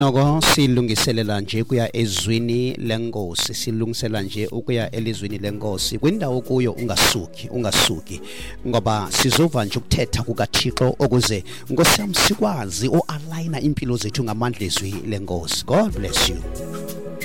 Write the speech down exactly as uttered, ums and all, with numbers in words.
Noko silungiselela nje kuya ezwini lenkosi silungisela nje ukuya elizwini lenkosi kwindawo kuyo ungasuki ungasuki ngoba sizova nje ukuthetha kukaThixo okuze Nkosi yami sikwazi ualigna impilo zethu ngamandla ezwi lenkosi. God bless you.